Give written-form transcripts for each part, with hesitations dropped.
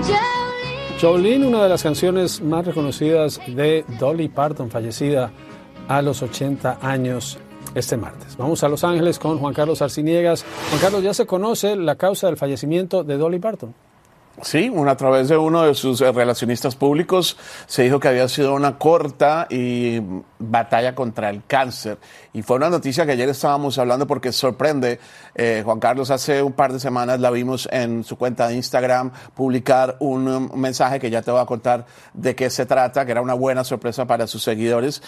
Jolene, una de las canciones más reconocidas de Dolly Parton, fallecida a los 80 años este martes. Vamos a Los Ángeles con Juan Carlos Arciniegas. Juan Carlos, ¿ya se conoce la causa del fallecimiento de Dolly Parton? Sí, a través de uno de sus relacionistas públicos se dijo que había sido una corta y batalla contra el cáncer. Y fue una noticia que ayer estábamos hablando porque sorprende. Juan Carlos, hace un par de semanas la vimos en su cuenta de Instagram publicar un mensaje que ya te voy a contar de qué se trata, que era una buena sorpresa para sus seguidores.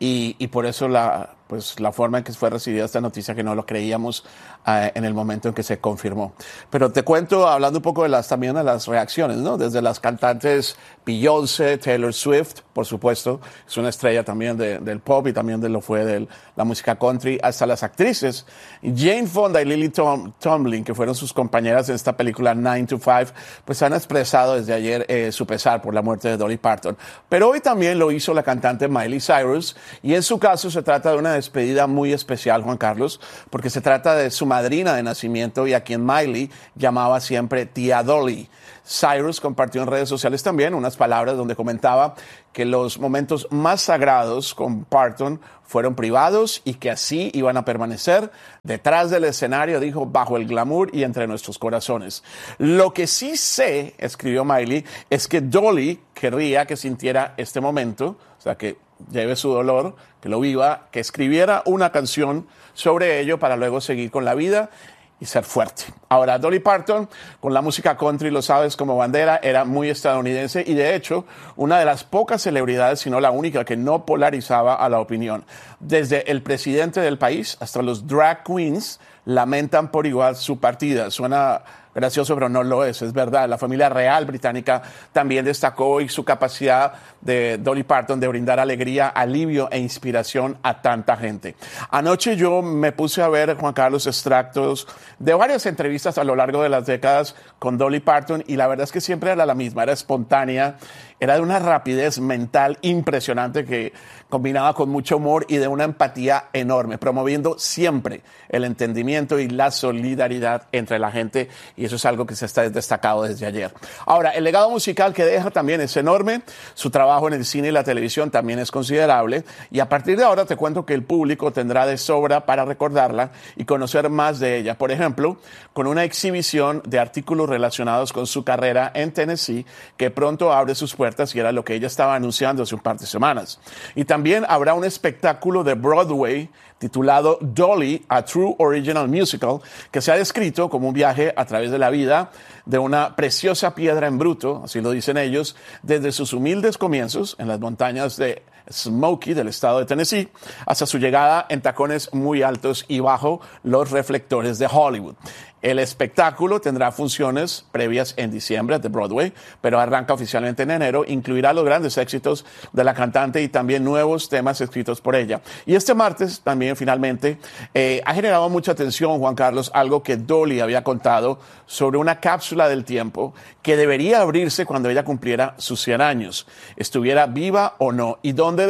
Y por eso la forma en que fue recibida esta noticia, que no lo creíamos en el momento en que se confirmó. Pero te cuento, hablando un poco también de las reacciones, ¿no? Desde las cantantes Beyoncé, Taylor Swift, por supuesto, es una estrella también del pop y también de lo fue de la música country, hasta las actrices Jane Fonda y Lily Tomlin, que fueron sus compañeras en esta película 9 to 5, pues han expresado desde ayer su pesar por la muerte de Dolly Parton. Pero hoy también lo hizo la cantante Miley Cyrus, y en su caso se trata de una despedida muy especial, Juan Carlos, porque se trata de su madrina de nacimiento y a quien Miley llamaba siempre tía Dolly. Cyrus compartió en redes sociales también unas palabras donde comentaba que los momentos más sagrados con Parton fueron privados y que así iban a permanecer detrás del escenario, dijo, bajo el glamour y entre nuestros corazones. Lo que sí sé, escribió Miley, es que Dolly querría que sintiera este momento, o sea, que lleve su dolor, que lo viva, que escribiera una canción sobre ello para luego seguir con la vida y ser fuerte. Ahora, Dolly Parton, con la música country, lo sabes, como bandera, era muy estadounidense y, de hecho, una de las pocas celebridades, si no la única, que no polarizaba a la opinión. Desde el presidente del país hasta los drag queens lamentan por igual su partida. Suena gracioso, pero no lo es verdad. La familia real británica también destacó hoy su capacidad de Dolly Parton de brindar alegría, alivio e inspiración a tanta gente. Anoche yo me puse a ver, Juan Carlos, extractos de varias entrevistas a lo largo de las décadas con Dolly Parton, y la verdad es que siempre era la misma, era espontánea, era de una rapidez mental impresionante que combinaba con mucho humor y de una empatía enorme, promoviendo siempre el entendimiento y la solidaridad entre la gente, y eso es algo que se está destacado desde ayer. Ahora, el legado musical que deja también es enorme, su trabajo en el cine y la televisión también es considerable, y a partir de ahora te cuento que el público tendrá de sobra para recordarla y conocer más de ella. Por ejemplo, con una exhibición de artículos relacionados con su carrera en Tennessee, que pronto abre sus puertas, y era lo que ella estaba anunciando hace un par de semanas. Y también habrá un espectáculo de Broadway titulado Dolly, a True Original Musical, que se ha descrito como un viaje a través de la vida de una preciosa piedra en bruto, así lo dicen ellos, desde sus humildes comienzos en las montañas de Smoky, del estado de Tennessee, hasta su llegada en tacones muy altos y bajo los reflectores de Hollywood. El espectáculo tendrá funciones previas en diciembre de Broadway, pero arranca oficialmente en enero. Incluirá los grandes éxitos de la cantante y también nuevos temas escritos por ella. Y este martes también, finalmente, ha generado mucha atención, Juan Carlos, algo que Dolly había contado sobre una cápsula del tiempo que debería abrirse cuando ella cumpliera sus 100 años, estuviera viva o no, y donde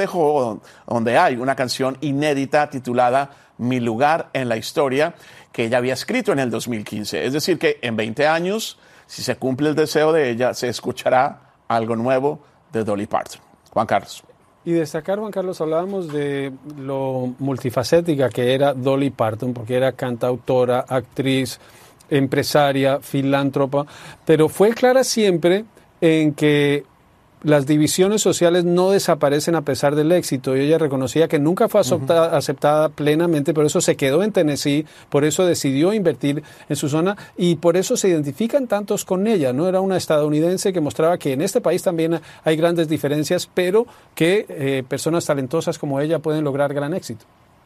hay una canción inédita titulada Mi lugar en la historia, que ella había escrito en el 2015. Es decir, que en 20 años, si se cumple el deseo de ella, se escuchará algo nuevo de Dolly Parton. Juan Carlos. Y destacar, Juan Carlos, hablábamos de lo multifacética que era Dolly Parton, porque era cantautora, actriz, empresaria, filántropa, pero fue clara siempre en que las divisiones sociales no desaparecen a pesar del éxito, y ella reconocía que nunca fue aceptada plenamente, por eso se quedó en Tennessee, por eso decidió invertir en su zona, y por eso se identifican tantos con ella, ¿no? Era una estadounidense que mostraba que en este país también hay grandes diferencias, pero que personas talentosas como ella pueden lograr gran éxito.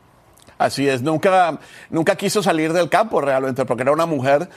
Así es, nunca quiso salir del campo realmente, porque era una mujer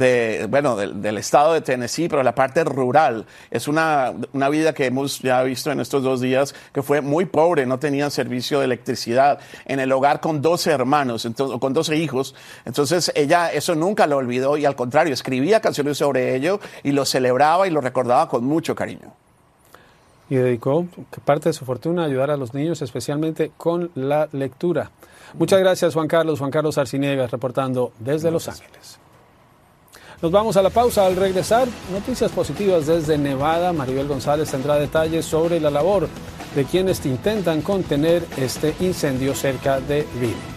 del estado de Tennessee, pero la parte rural. Es una vida que hemos ya visto en estos 2 días, que fue muy pobre, no tenían servicio de electricidad, en el hogar con 12 hermanos, con 12 hijos. Entonces ella eso nunca lo olvidó, y al contrario, escribía canciones sobre ello y lo celebraba y lo recordaba con mucho cariño. Y dedicó parte de su fortuna a ayudar a los niños, especialmente con la lectura. Muchas gracias, Juan Carlos. Juan Carlos Arciniegas, reportando desde Los Ángeles. Nos vamos a la pausa. Al regresar, noticias positivas desde Nevada. Maribel González tendrá detalles sobre la labor de quienes intentan contener este incendio cerca de Reno.